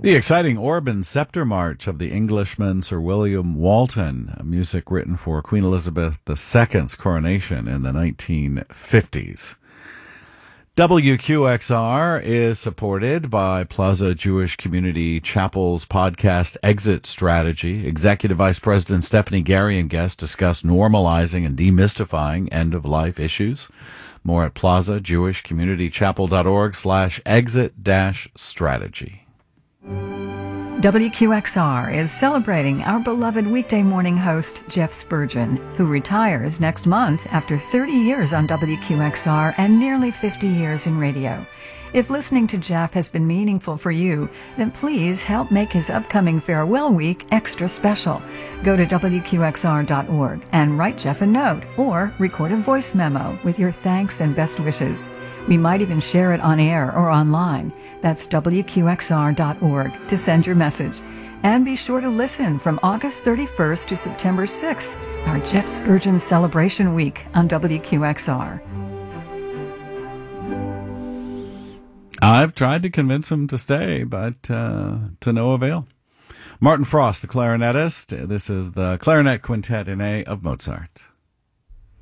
The exciting Orb and Scepter March of the Englishman Sir William Walton, music written for Queen Elizabeth II's coronation in the 1950s. WQXR is supported by Plaza Jewish Community Chapel's podcast Exit Strategy. Executive Vice President Stephanie Gary and guests discuss normalizing and demystifying end-of-life issues. More at plazajewishcommunitychapel.org/exit-strategy. WQXR is celebrating our beloved weekday morning host, Jeff Spurgeon, who retires next month after 30 years on WQXR and nearly 50 years in radio. If listening to Jeff has been meaningful for you, then please help make his upcoming farewell week extra special. Go to WQXR.org and write Jeff a note or record a voice memo with your thanks and best wishes. We might even share it on air or online. That's WQXR.org to send your message. And be sure to listen from August 31st to September 6th, our Jeff Spurgeon Celebration Week on WQXR. I've tried to convince him to stay, but to no avail. Martin Frost, the clarinetist. This is the Clarinet Quintet in A of Mozart.